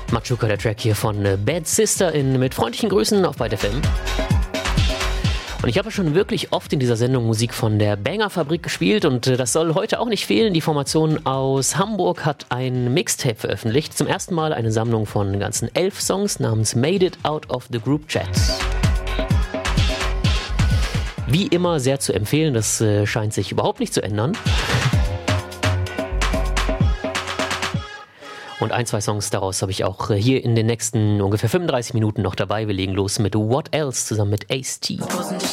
Machuca, der Track hier von Bad Sister mit freundlichen Grüßen auf Byte FM. Und ich habe schon wirklich oft in dieser Sendung Musik von der Banger-Fabrik gespielt und das soll heute auch nicht fehlen. Die Formation aus Hamburg hat ein Mixtape veröffentlicht. Zum ersten Mal eine Sammlung von ganzen 11 Songs namens Made It Out of the Group Chat. Wie immer sehr zu empfehlen, das scheint sich überhaupt nicht zu ändern. Und 1-2 Songs daraus habe ich auch hier in den nächsten ungefähr 35 Minuten noch dabei. Wir legen los mit What Else zusammen mit Ace-T.